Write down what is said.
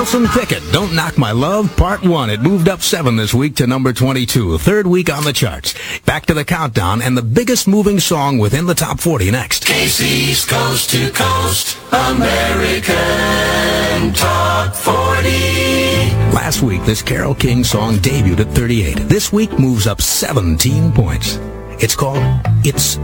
Wilson Pickett, Don't Knock My Love, Part 1. It moved up 7 this week to number 22, third week on the charts. Back to the countdown and the biggest moving song within the top 40 next. Casey's Coast to Coast American Top 40. Last week, this Carole King song debuted at 38. This week moves up 17 points. It's called It's